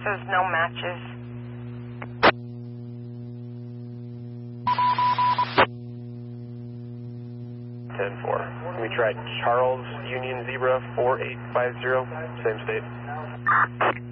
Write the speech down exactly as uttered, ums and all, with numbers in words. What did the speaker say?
says no matches. ten four. We tried Charles Union Zebra four eight five zero, same state.